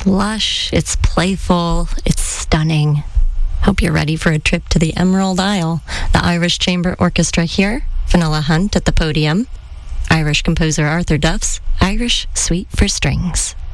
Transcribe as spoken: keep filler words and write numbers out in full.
lush, it's playful, it's stunning. Hope you're ready for a trip to the Emerald Isle. The Irish Chamber Orchestra here, Fionnuala Hunt at the podium, Irish composer Arthur Duff's Irish Suite for Strings.